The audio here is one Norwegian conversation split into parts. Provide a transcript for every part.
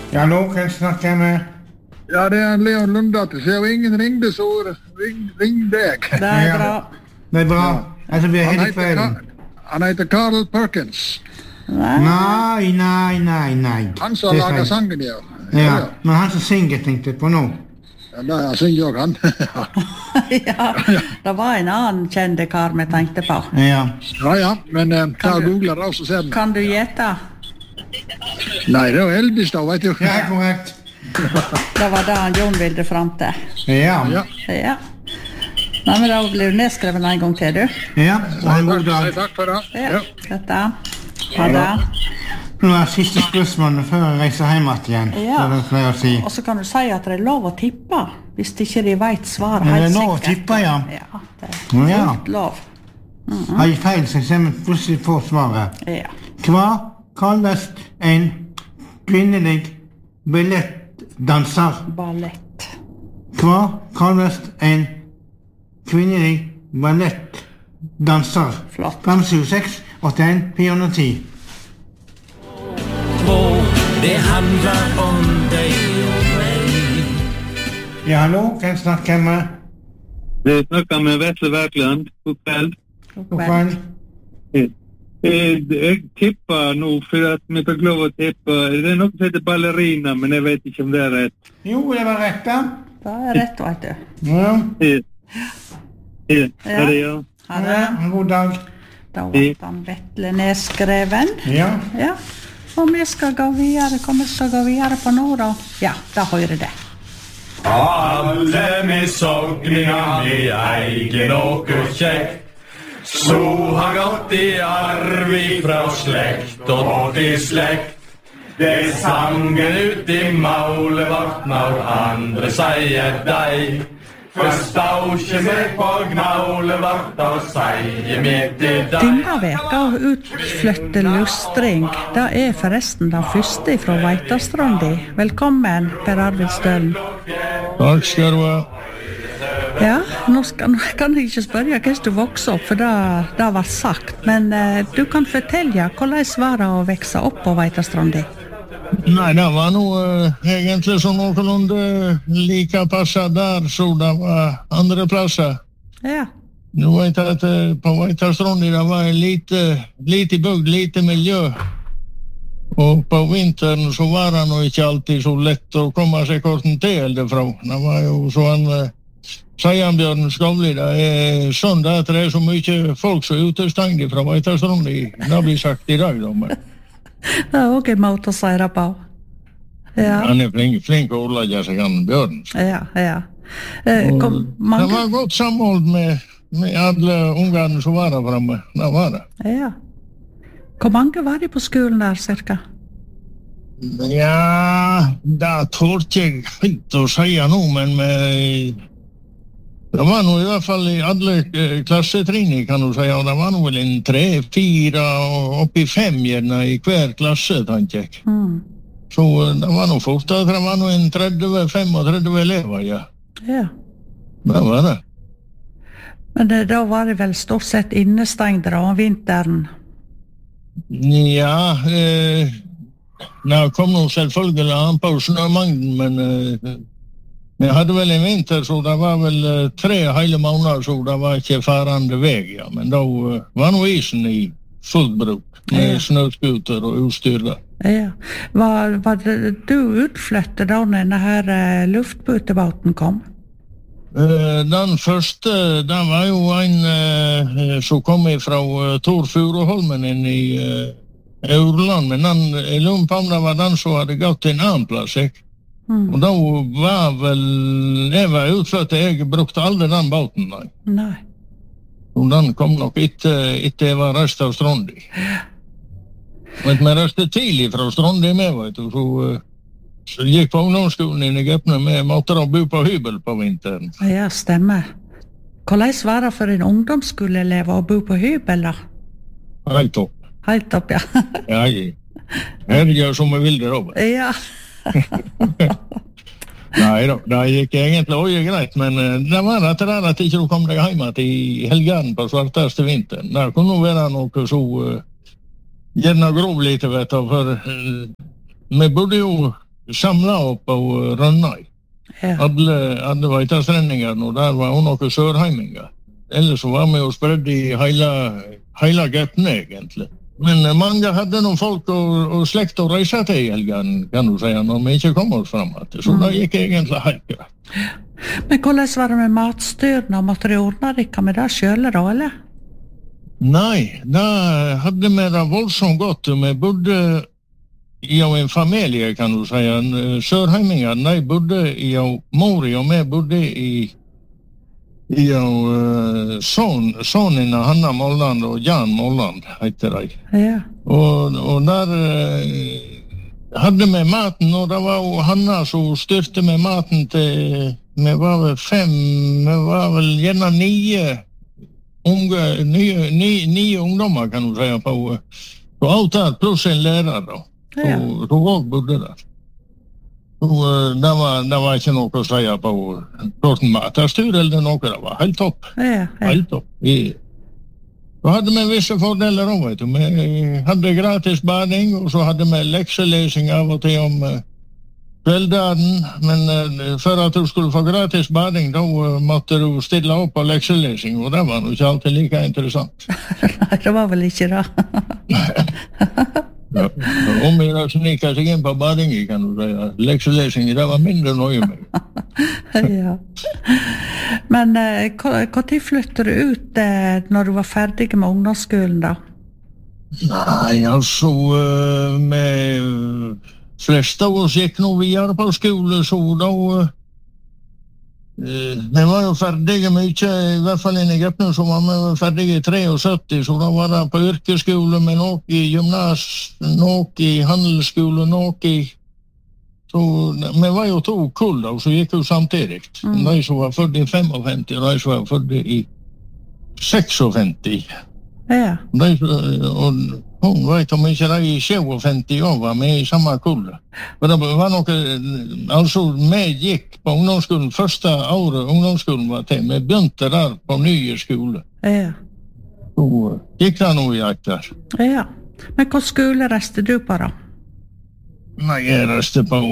Ja, nå kan jeg snakke med... Ja, det Leon Lundatter. Så ingen ringde, så ring deg. Det bra. Det bra. Altså, vi hele kvelden. Han heter Carl Perkins. Nei. Han som lager sangen, ja. Ja, men han som synger, tenkte jeg på nå. Ja, det synger jo han. Ja, det var en annen kjente kar vi tenkte på. Ja. Ja, men ta og googler det, så ser du. Kan du gjette? Nei, det var Elvis da, vet du. Ja, korrekt. Det var det han Jon ville frem til. Ja. Ja. Nei, men da blir du nedskrevet en gang til, du. Ja, og en god dag. Takk for det. Ja, dette. Ha det. Nå siste spørsmålet før jeg reiser hjem igjen. Ja. Så det pleier å si. Og så kan du si at det lov å tippe, hvis ikke de vet svaret helt sikkert. Det lov å tippe, ja. Ja, det er fullt lov. Har jeg feil, så jeg plutselig får svaret. Ja. Hva kalles en kvinnelig ballettdanser? Ballett. Hva kalles en kvinnelig ballettdanser? Flott. 576 81 410. Det handlar om dig och mig. Ja, hallo, kan jeg snakke med? Vi snakker med Vetle Werkland. God kveld. God kveld. Jeg tipper nå, for at vi fikk lov å tippe. Det noe som heter ballerina, men jeg vet ikke om det rett. Jo, det var rett da. Det rett, vet du. Ja. Ja, det ja. Ha det. En god dag. Da var han Vetle nedskreven. Ja. Ja. Og vi skal gå videre. Hva skal gå videre på nå da? Ja, da hører det. Alle misogningar vi eigen och kjekt, så har gått i arv ifra slekt og til slekt. Det sangen ut i maulet vart når andre sier deg. Forstår ikke meg på gnaulet vart og sier meg til deg. Denne veka utflytte lustring, det forresten den første fra Veitastrandi. Velkommen, Per Arvid Stølen. Takk skal du ha. Ja, nå kan jeg ikke spørre hvordan du vokste opp, for det var sagt. Men du kan fortelle, hvordan var det å vekse opp på Veitastrandi? Nei, det var noe egentlig som noenlunde like passet der, så det var andre plasser. Ja. Du vet at på Veitastrandi det var lite bygd, lite miljø. Og på vinteren så var det nå ikke alltid så lett å komme seg korten til derfra. Det var jo sånn, Seianbjørn Skavli, det sånn at det så mye folk som utestengt fra Veitastrandi. Det blir sagt i dag, da, men... Det også en måte å si det på. Ja. Han flink å ordlegge seg, han Bjørn. Ja. Det var godt samhold med alle ungene som var der fremme. Det var det. Ja. Hvor mange var de på skolen der, cirka? Ja, det tålte jeg helt å si nå, men det var nå i hvert fall i alle klassetrinner, kan du si, og det var nå vel en 3, 4 og oppi 5 gjerne i hver klasse, tenker jeg. Så det var nå fort at det var nå en 30-35 elever, ja. Ja. Det var det. Men da var det vel stort sett innestengte om vinteren? Ja, det kom nå selvfølgelig an på snømangden, men... Vi hadde vel en vinter, så det var vel 3 hele måneder, så det var ikke farande vei, ja. Men da var nå isen i full bruk, med snøskuter og utstyr der. Ja. Var du utflyttet da denne her luftbåtebåten kom? Den første, det var jo en som kom fra Tor Furuholmen inn i Aurland, men jeg lurer på om det var den som hadde gått til en annen plass, ikke? Og da var vel, jeg var utflyttet, jeg brukte aldri den båten, nei. Og den kom nok etter jeg var rest av Strondi. Men vi restet tidlig fra Strondi med, vet du, så gikk på ungdomsskolen i Gøpne med måtte da bo på hybel på vinteren. Ja, stemmer. Hvordan var det for en ungdomsskoleelev å bo på hybel, da? Helt opp. Helt opp, ja. Ja, her gjør som vi vil det, Robert. Ja. Nei da, det gikk egentlig også greit, men det var at ikke du kom deg hjem til helgen på svarteste vinteren. Det kunne være noe så gjerne grov lite, vet du, for vi bodde jo samla upp på Rønnøy. Ja. Alle veitastrendinger, og der var også noen sørheimingar. Ellers så var vi og spredde i heila Gøtne, egentlig. Men mange hadde noen folk og slekt å reise til i helgen, kan du si, når vi ikke kom oss frem til. Så det gikk egentlig helt greit. Men hvordan var det med matstyrene? Måtte du ordne dere med det selv da, eller? Nei, da hadde vi det voldsomt godt. Vi bodde i en familie, kan du si. Sørheimingar, de bodde i Mori, og vi bodde i sonen av Hanna Molland og Jan Molland, heter de. Ja. Og der hadde vi maten, og det var jo Hanna som styrte med maten til, vi var vel 5, vi var vel gjerne 9 ungdommer, kan du si, på alt der, pluss en lærer da. Ja. Og hun også bodde der. Og det var ikke noe å si på korten matastur eller noe, det var helt topp. Ja. Helt topp. Så hadde vi visse fordeler også, vet du. Vi hadde gratis bading, og så hadde vi lekselesing av og til om kveldagen, men for at du skulle få gratis bading, da måtte du stille opp på lekselesing, og det var jo ikke alltid like interessant. Nei, det var vel ikke det. Ja. Om jeg sniket seg inn på bading, kan du si. Lekselesing, det var mindre nøye med. Ja. Men hva tid flyttet du ut når du var ferdig med ungdomsskolen da? Nei, altså, med fleste av oss gikk nå videre på skole, så da vi var jo ferdige mye, i hvert fall i Gøtne, så var vi ferdige i 73, så da var det på yrkesskole, med noe i gymnas, noe i handelsskole, noe i... Så vi var jo 2 kull da, så gikk jo samtidig. De som var født i 55, og de som var født i 56. Ja. Og hun vet om ikke de i 57 år var med i samme kull. For det var noe, altså vi gikk på ungdomsskolen, første året ungdomsskolen var til, vi begynte der på nye skole. Ja. Så gikk det noe i akt der. Ja. Men hva skole reiste du på da? Nei, jeg reiste på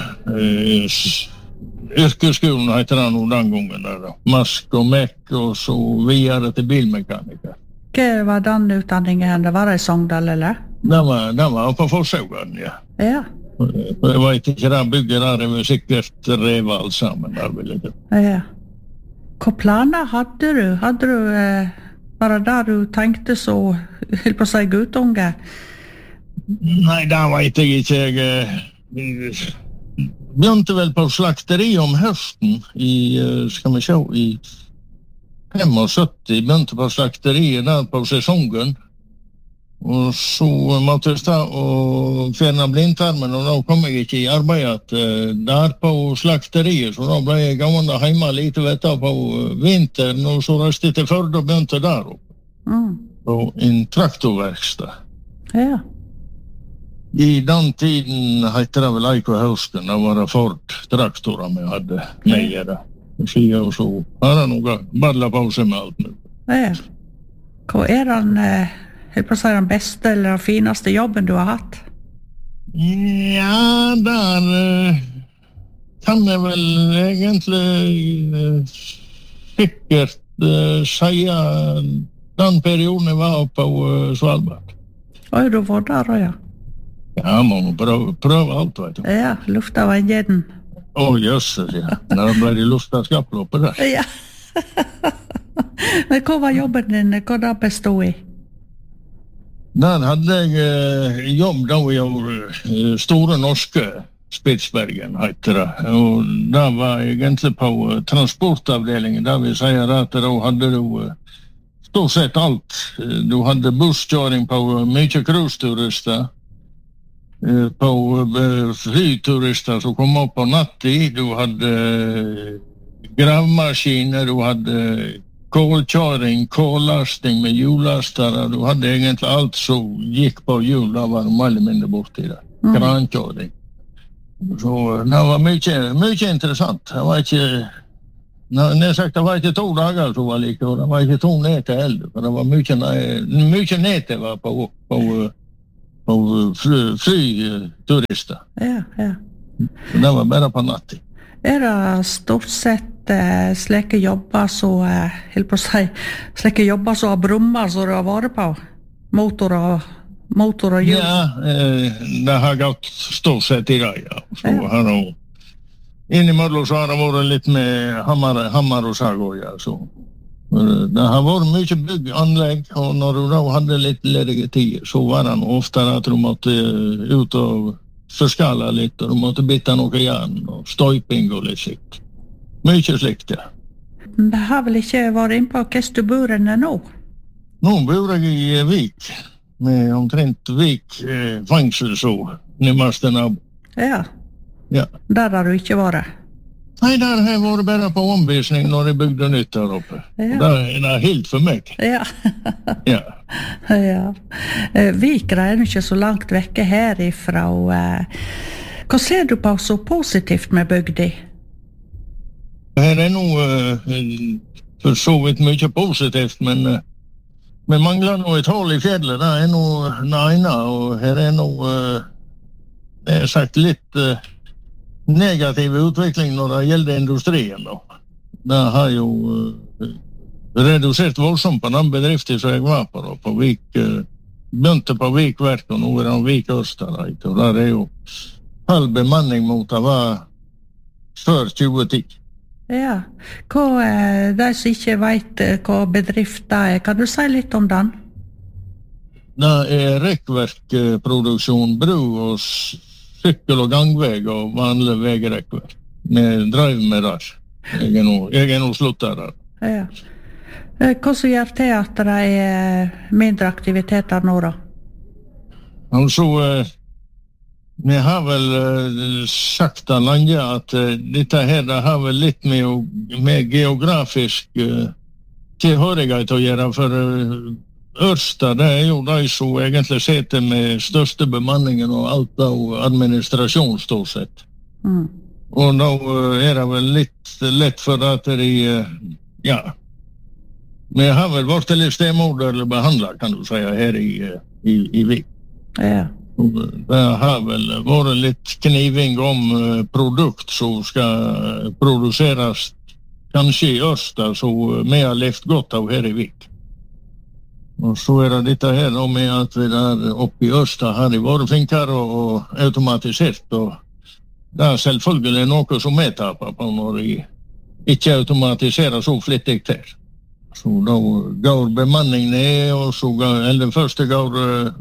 yrkesskolen, heter det noe den gangen der da. Mask og mekk, og så videre til bilmekaniker. Hva var den utdanningen? Det var det i Sogndal, eller? Det var på Forsøgen, ja. Ja. Jeg vet ikke, det bygget der er sikkert revet alt sammen der, vil jeg. Ja. Hva planer hadde du? Hadde du bare der du tenkte så, helt på å si guttunge? Nei, det vet jeg ikke. Jeg begynte vel på slakteri om høsten i, skal vi se, i 75, begynte på slakteriet der på sesongen. Og så måtte jeg stå og fjerne blindtarmen, og da kom jeg ikke i arbeid der på slakteriet, så da ble jeg gående hjemme litt på vinteren, og så reiste jeg til Førde og begynte der oppe. På en traktorverksted. Ja. I den tiden heter det vel Eiko Høsten, da var det Ford traktorer vi hadde nede. Og så har det noe badla på seg med alt nå. Ja. Hva den, helt på å si, den beste eller den fineste jobben du har hatt? Ja, der kan jeg vel egentlig sikkert si den perioden jeg var på Svalbard. Oi, du var der, ja. Ja, man må prøve alt, vet du. Ja, lufta var en jeden. Jøsses, ja. Da ble det lufta skaploppet der. Ja. Men hva var jobben din? Hva det bestod i? Der hadde jeg jobb da i Store Norske Spitsbergen, heter det. Og da var jeg egentlig på transportavdelingen, der vi sier at da hadde du stort sett alt. Du hadde busskjøring på mye cruise-turister, på flyturister som kom opp på natten. Du hadde gravmaskiner, du hadde kålkjøring, kållasting med hjullastere, du hadde egentlig alt som gikk på hjul, da var de alle mindre borti det. Krankjøring. Så det var mye interessant. Det var ikke, det var ikke 2 dager som var like, og det var ikke 2 netter heller, for det var mye netter var på flyturister. Ja, ja. Det var bare på natten. Det stort sett slike jobber så, helt på å si, slike jobber så har brummer så du har vært på? Motor og hjul? Ja, det har gått stort sett i dag, ja. Så har det innimellom så har det vært litt med hammer og sag også, ja. Så det har vært mye bygganlegg, og når du da hadde litt ledige tid, så var det ofte at du måtte ut og forskala litt, og du måtte bytte noe jern, og støyping og litt slikt. Mye slikt, ja. Det har vel ikke vært inn på hvordan du bor nå? Nå bor jeg i Vik, med omtrent Vik fengsel, så nærmeste nabo. Ja. Ja. Der har du ikke vært? Nei, der har jeg vært bare på omvisning når jeg bygde nytt der oppe. Ja. Det helt for meg. Ja. Ja. Ja. Vikra ikke så langt vekke herifra. Hva ser du på så positivt med bygda? Her noe for så vidt mye positivt, men vi mangler noe et hål i fjellet. Det noe ene, og her noe, det sagt litt negativ utvikling når det gjelder industrien. Det har jo redusert voldsomt på den bedriften som jeg var på Vik, begynte på Vikverk, og nå det Vik Østerreit, og der jo halv bemanning mot det var før 2010. Ja, de som ikke vet hva bedrift det kan du si litt om den? Det rekkverkproduksjon, bru og sykkel- og gangveg og vanlig vegrekkverk. Vi drev med der. Jeg nå sluttet der. Ja. Hva som gjør til at det mindre aktiviteter nå da? Altså, vi har vel sagt av landet at dette her det har vel litt med geografisk tilhørighet å gjøre, for Ørsta, det jo de som egentlig sitter med største bemanningen og alt av administrasjon stort sett. Og da det vel litt lett for at de, ja, vi har vel vært litt stemoderlig behandlet, kan du si, her i Vik. Ja. Det har vel vært litt kniving om produkt som skal produseres kanskje i Ørsta, så vi har levt godt av her i Vik. Og så det dette her med at vi der oppe i Ørsta har de vært flinkere og automatisert, og det selvfølgelig noe som vi taper på når de ikke automatiserer så flittig til. Så da går bemanningen ned, og så eller første går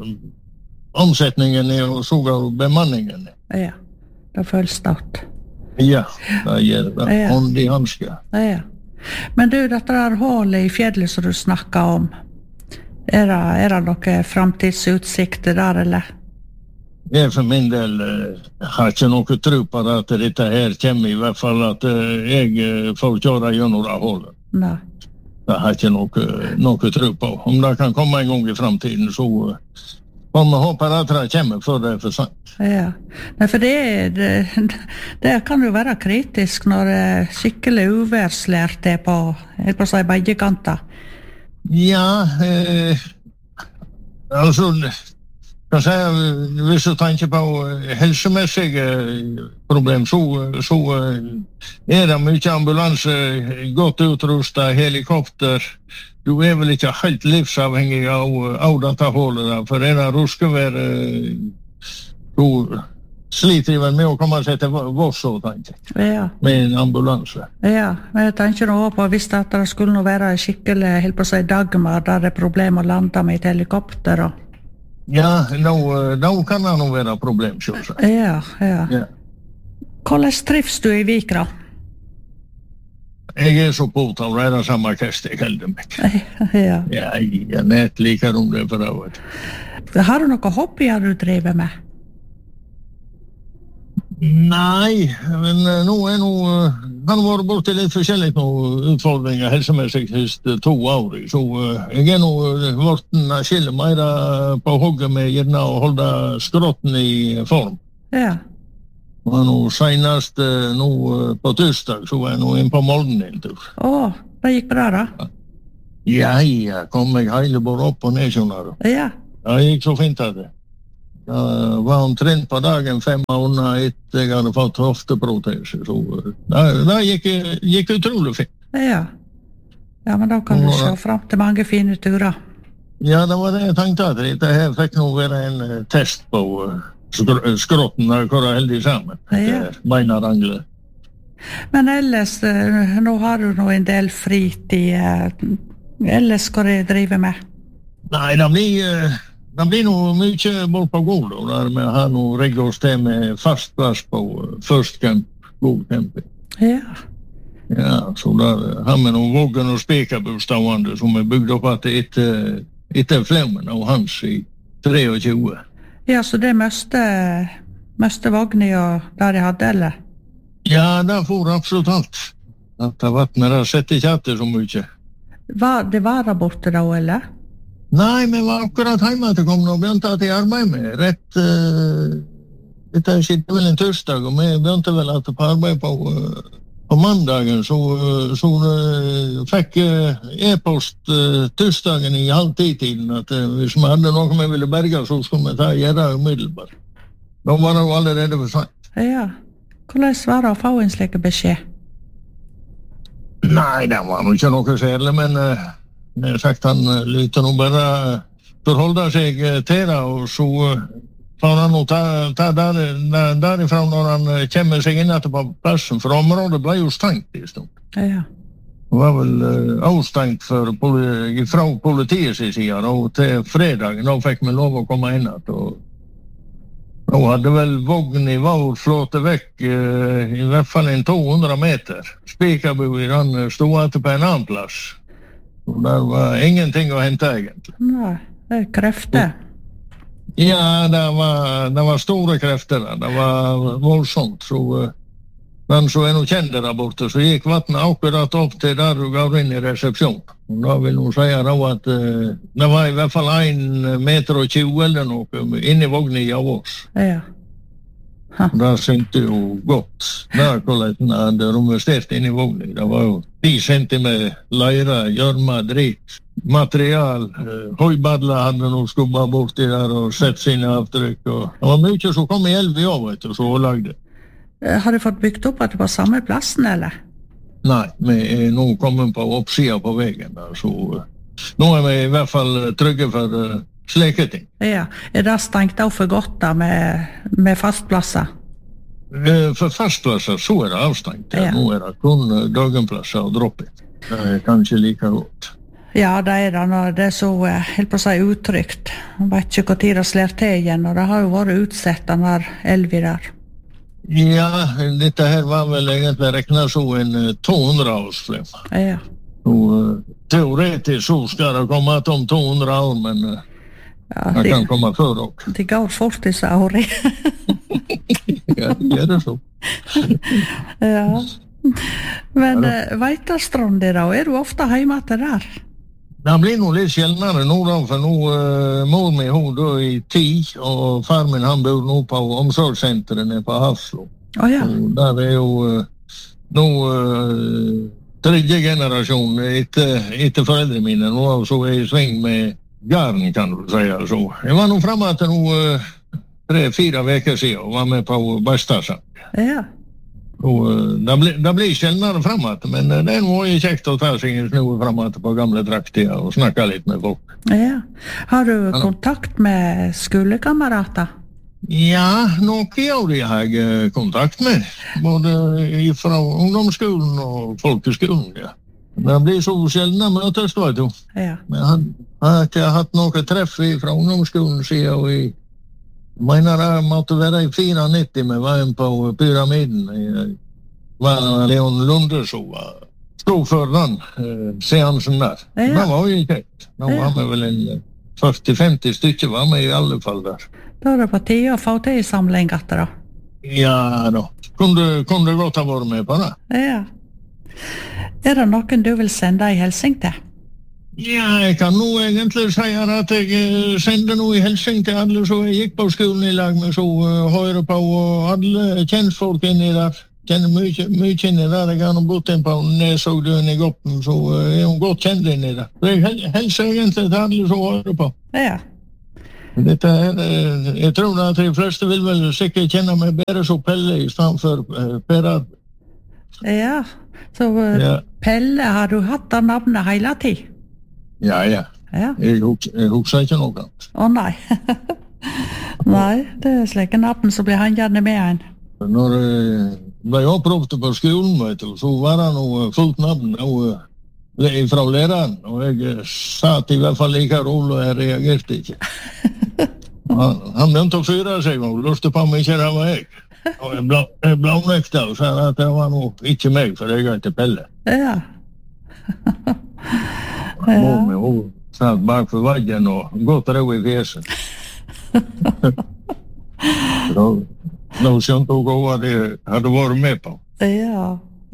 omsetningen ned, og så går bemanningen ned. Ja, det føles stort. Ja, det gjør det. Ja. Hånd i hanske. Ja. Men du, dette der hålet i fjellet som du snakket om, det noen framtidsutsikter der, eller? Jeg for min del har ikke noe tro på at dette her kommer, i hvert fall at jeg får kjøre gjennom det hålet. Nei. Det har ikke noe tro på. Om det kan komme en gang i fremtiden, så får vi håpe at det kommer før det for sent. Ja, nei, for det kan jo være kritisk når skikkelig uværslært på, helt på å si, begge kanter. Ja, altså, kan si, hvis du tenker på helsemessige problem, så det mye ambulanse, godt utrustet, helikopter. Du vel ikke helt livsavhengig av dette hålet der, for det ruskevær, du sliter vel med å komme seg til Voss, tenker jeg, ja. Med en ambulanse. Ja, men jeg tenker nå på hvis det skulle være skikkelig, helt på å si, Dagmar, der det problem å lande med et helikopter. Og... Ja, nå kan det nå være problem, selvsagt. Ja. Hvordan trives du i Vikra? Jeg så på å være samme kast jeg helder meg. Ja. Ja, jeg nett liker om det for det. Har du noen hobbyer du driver med? Nei, men nå han vært borte litt forskjellig utfordringer helsemessig siste 2 år. Så jeg nå vært skille mer på hogget med gjerne å holde skrotten i form. Ja. Og nå senest nå på tirsdag så var jeg nå inn på Molden en tur. Det gikk bra da? Ja, kom jeg hele bare opp og ned, skjønner du. Ja. Det gikk så fint av det. var omtrent på dagen 5 måneder etter jeg hadde fått hofteprotese. Så det gikk utrolig fint. Ja. Ja, men da kan du se frem til mange fine turer. Ja, det var det jeg tenkte at dette her fikk nå være en test på skrotten hvor det heldig sammen. Ja. Mener Angle. Men ellers, nå har du nå en del fritid. Ellers skal du drive med? Nei, det blir noe mye bort på god, der vi har noe rigget oss til med fast plass på First Camp, god camping. Ja. Ja, så der har vi noen våggen og spekerbostående som er bygd opp etter flemmen av hans i 23. Ja, så det meste vognet og der jeg hadde, eller? Ja, det får absolutt alt. At det vattnet der setter ikke etter så mye. Det var der borte da, eller? Nei, vi var akkurat hjemme til kom og begynte at jeg arbeid med. Dette skjedde vel en tirsdag, og vi begynte vel at på arbeid på mandagen, så fikk e-post tirsdagen i 9:30-tiden at hvis vi hadde noe vi ville berge, så skulle vi gjøre umiddelbart. Da var det jo allerede for sent. Ja. Hvordan var det å få en slik beskjed? Nei, det var jo ikke noe særlig, men jeg sagt han lytte nå bare forholde seg til det, og så får han nå ta derifra når han kommer seg inn etter på plassen, for området ble jo stengt i stund. Ja. Det var vel avstengt fra politiets side, og til fredagen da fikk vi lov å komme inn at, og da hadde vel vogn i vår flåte vekk i hvert fall en 200 meter. Spekerbuer han stod etter på en annen plass. Og der var ingenting å hente egentlig. Nei, det krefter. Ja, det var store krefter der. Det var voldsomt. Så den som er noe kjente der borte, så gikk vattnet akkurat opp til der du går inn i resepsjonen. Og da vil hun si at det var i hvert fall 1,20 meter eller noe inni vognet av oss. Ja. Det syntes jo godt. Der hvordan den hadde romestert inni vognet. Det var jo 10 centimeter leire, gjørma, drit, material. Høybadler hadde noe skubba borti der og sett sine avtrykk. Og det var mye som kom i elv i år, vet du, så lagde. Har du fått bygd opp at det var samme plassen, eller? Nei, vi er nå kommet på oppsiden på veien der, så nå er vi i hvert fall trygge for slike ting. Ja, er det stengt av for godt da med fastplasser? For fastplasser så er det avstengt. Ja. Nå er det kun dagenplasser og dropping. Det er kanskje like godt. Ja, det er det når det er så, helt på å si, utrygt. Jeg vet ikke hvor tid det slår til igjen, og det har jo vært utsett den der elvi der. Ja, dette her var vel egentlig regnet så en 200-årsflem. Ja. Og teoretisk så skal det komme om 200 år, men det kan komme før også. De går fort disse årene. Ja, det gjør det så. Ja. Men Veitastrand da, er du ofte hjemme til der? Det blir nå litt sjeldnere nå da, for nå mor mi hun da i 10, og far min han bor nå på omsorgssenteret på Hafslo. Ja. Og der er jo nå tredje generasjon etter foreldre mine, nå så er jeg i sving med garden, kan du si. Så jeg var nå fremme til nå 3-4 veker siden og var med på Bastasang. Ja. Og det blir sjeldnere fremover, men det er noe kjekt å ta seg en snu fremover på gamle trakter og snakke litt med folk. Ja. Har du kontakt med skolekamerater? Ja, noe av de har jeg kontakt med, både fra ungdomsskolen og folkeskolen, ja. Det blir så sjeldne møtes, vet du. Ja. Men jeg har ikke hatt noe treff fra ungdomsskolen siden, og jeg mener det måtte være i 94 med veien på pyramiden. Det var Leon Lunde som stod for den seansen der. Ja. Det var jo kjekt. Da var vi vel en 40-50 stykker var vi i alle fall der. Da er det på tide å få til samling etter da. Ja da. Kunne godt ha vært med på det. Ja. Er det noen du vil sende i hilsen til? Ja, jeg kan nå egentlig si at jeg sender noe i hilsen til alle som jeg gikk på skolen i lag med, så hører på, og alle kjentfolk inni der. Kjenner mye inni der. Jeg har nå bodd inn på Nesogdøen i Goppen, så er hun godt kjent inni der. Så jeg hilser egentlig til alle som hører på. Ja. Dette jeg tror at de fleste vil vel sikkert kjenne meg bedre som Pelle I stedet for Per. Ja, så Pelle, har du hatt det navnet hele tiden? Ja. Jeg husker ikke noe annet. Å nei. Nei, det slike navn så blir han gjerne med en. Når jeg ble oppropte på skolen, vet du, så var det noe fullt navn fra læreren, og jeg satt I hvert fall like rolig, og jeg reagerte ikke. Han begynte å fyre seg og lurte på om ikke det var jeg. Og jeg blånekta og sa at det var noe ikke meg, for jeg heter Pelle. Ja. Hun satt bak for vaggen og gått ro I fjeset. Nå skjønte hun også at jeg hadde vært med på. Ja.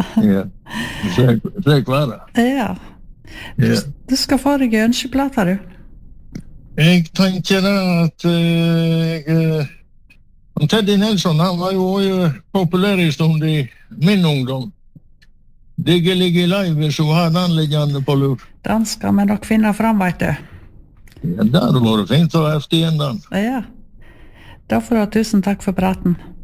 Slik var det. Ja. Du skal få deg ønskeplater, du. Jeg tenker at Teddy Nelson, han var jo populær I stund I min ungdom. Digge ligge live, så hadde han liggende på lur. Den skal vi nok finne fram, vet du. Ja, det hadde vært fint å ha haft igjen den. Ja. Da får du ha tusen takk for praten.